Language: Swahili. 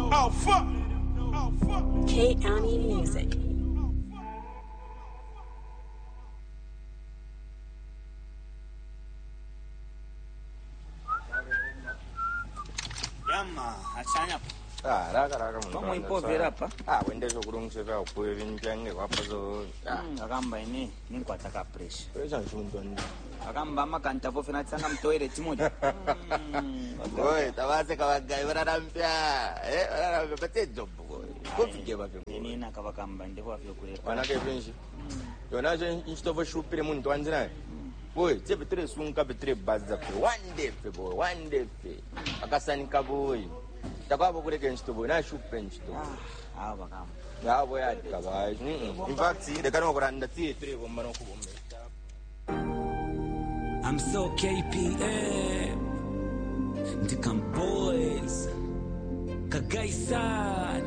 Oh fuck. Oh fuck. K-County Music. Yama, achanya. Raka Kama impovera hapa. Wendezo kurungusira kweli njenge kwapazo. Akamba ini ninkwataka pressure. Pressure nchuntoni. Akamba makanta pofena tsanga mtoilet moja. Oi, tabaze kawagai bararampya. Bararampya batejobo. Kofike bavyo. Nini nakabakamba ndiko afyo kule. Wanake vinshi. Yona je instovo shupire muntu wanzina. Boy, tsebetre sunka betre bazza pe. One day pe. Akasanika boy. Takabo kureke instovo na shupe instovo. Ah, bakamba. Ya boya kabai. In fact, de kano kuranda tie tre bomba no kubombe. I'm so KPM. Ndikam boys. Kagaisa.